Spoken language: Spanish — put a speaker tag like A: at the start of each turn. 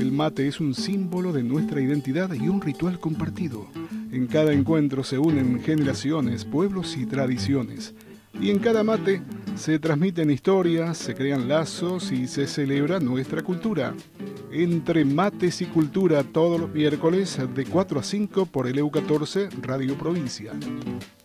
A: El mate es un símbolo de nuestra identidad y un ritual compartido. En cada encuentro se unen generaciones, pueblos y tradiciones. Y en cada mate se transmiten historias, se crean lazos y se celebra nuestra cultura. Entre mates y cultura, todos los miércoles de 4 a 5 por el EU14 Radio Provincia.